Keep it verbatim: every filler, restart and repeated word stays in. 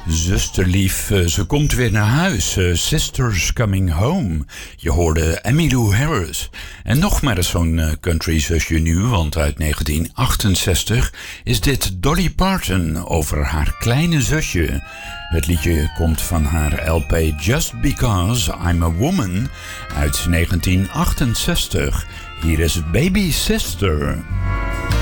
Zusterlief, ze komt weer naar huis. Sisters Coming Home. Je hoorde Emmylou Harris. En nog maar eens zo'n country zusje nu, want uit negentien achtenzestig is dit Dolly Parton over haar kleine zusje. Het liedje komt van haar L P Just Because I'm a Woman uit negentien achtenzestig. Hier is Baby Sister.